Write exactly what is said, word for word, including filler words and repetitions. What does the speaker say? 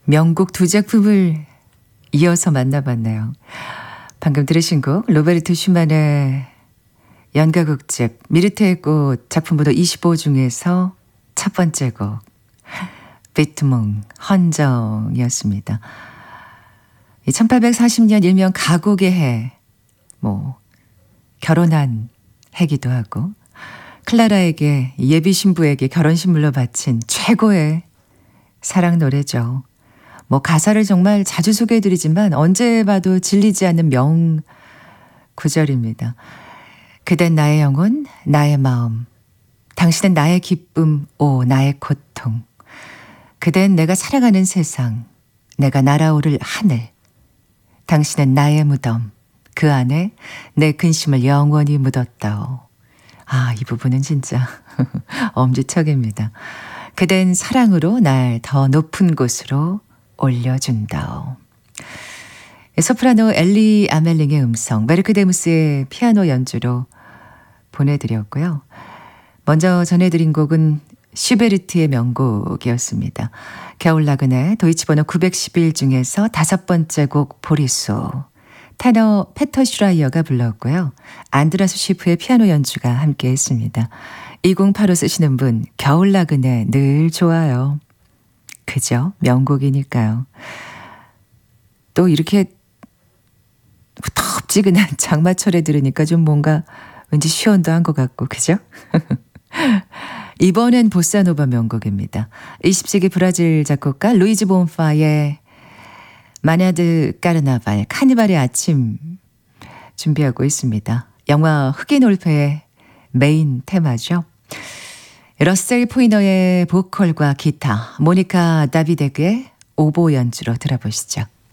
명곡 두 작품을 이어서 만나봤네요. 방금 들으신 곡 로베르토 슈만의 연가곡집 미르테의 꽃 작품번호 이십오 중에서 첫 번째 곡 비트몽 헌정이었습니다. 천팔백사십 년 일명 가곡의 해, 뭐 결혼한 해기도 하고 클라라에게 예비 신부에게 결혼신물로 바친 최고의 사랑 노래죠. 뭐 가사를 정말 자주 소개해드리지만 언제 봐도 질리지 않는 명 구절입니다. 그댄 나의 영혼, 나의 마음. 당신은 나의 기쁨, 오 나의 고통. 그댄 내가 살아가는 세상, 내가 날아오를 하늘. 당신은 나의 무덤, 그 안에 내 근심을 영원히 묻었다오. 아, 이 부분은 진짜 엄지척입니다. 그댄 사랑으로 날 더 높은 곳으로 올려준다오. 소프라노 엘리 아멜링의 음성, 메르크 데무스의 피아노 연주로 보내드렸고요. 먼저 전해드린 곡은 슈베르트의 명곡이었습니다. 겨울나그네 도이치번호 구백십일 중에서 다섯 번째 곡 보리수. 테너 페터 슈라이어가 불렀고요. 안드라스 시프의 피아노 연주가 함께했습니다. 이공팔오 쓰시는 분, 겨울나그네 늘 좋아요. 그죠? 명곡이니까요. 또 이렇게 덥지근한 장마철에 들으니까 좀 뭔가 왠지 시원도 한 것 같고, 그죠? 이번엔 보사노바 명곡입니다. 이십 세기 브라질 작곡가 루이즈 본파의 마냐드 까르나발, 카니발의 아침 준비하고 있습니다. 영화 흑인 올페의 메인 테마죠. 러셀 포이너의 보컬과 기타, 모니카 다비데그의 오보 연주로 들어보시죠.